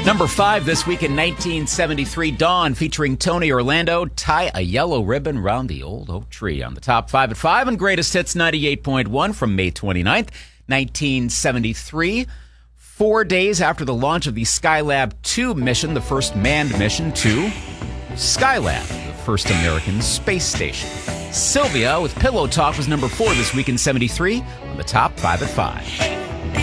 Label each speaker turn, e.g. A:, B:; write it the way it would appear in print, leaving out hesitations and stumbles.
A: Number 5 this week in 1973, Dawn featuring Tony Orlando, Tie a Yellow Ribbon Round the Old Oak Tree. On the top 5 at 5 and Greatest Hits 98.1 from May 29th, 1973. 4 days after the launch of the Skylab 2 mission, the first manned mission to Skylab, the first American space station. Sylvia with Pillow Talk was number 4 this week in 73 on the top 5 at 5.